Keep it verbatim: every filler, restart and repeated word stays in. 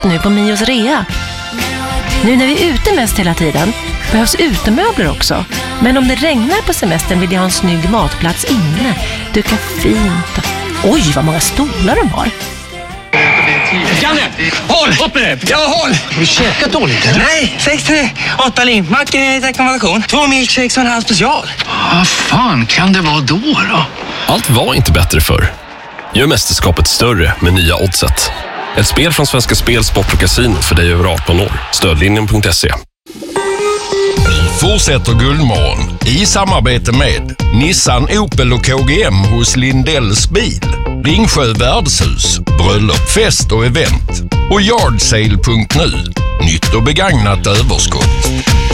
nu på Mios rea. Nu när vi är ute mest hela tiden behövs utemöbler också. Men om det regnar på semestern vill jag ha en snygg matplats inne. Duka fint. Oj, vad många stolar de har. Janne, håll! Upp med det! Ja, håll! Har du käkat dåligt eller? Nej, sex tre, åtta limpmackor i rekommendation. Två milkshakes och en halv special. Vad fan kan det vara då då? Allt var inte bättre förr. Gör mästerskapet större med nya Oddset. Ett spel från Svenska Spel, Sport och Casino för dig över arton år. Stödlinjen punkt se. Fortsätter Guldmorgon i samarbete med Nissan, Opel och K G M hos Lindells bil, Ringsjö värdshus, bröllop, fest och event och yardsale punkt nu. Nytt och begagnat överskott.